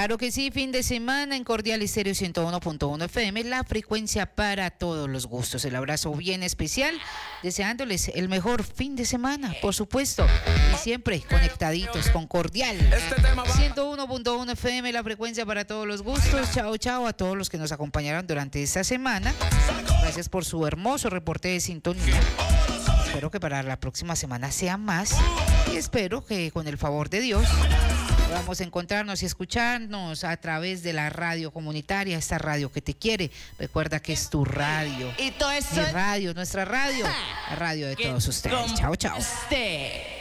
Claro que sí, fin de semana en Cordial Estéreo 101.1 FM, la frecuencia para todos los gustos. El abrazo bien especial, deseándoles el mejor fin de semana, por supuesto, y siempre conectaditos con Cordial 101.1 FM, la frecuencia para todos los gustos. Chao, chao a todos los que nos acompañaron durante esta semana. Gracias por su hermoso reporte de sintonía. Espero que para la próxima semana sea más y espero que con el favor de Dios vamos a encontrarnos y escucharnos a través de la radio comunitaria, esta radio que te quiere. Recuerda que es tu radio, Y todo eso, mi radio, nuestra radio, la radio de todos ustedes. Chao, chao.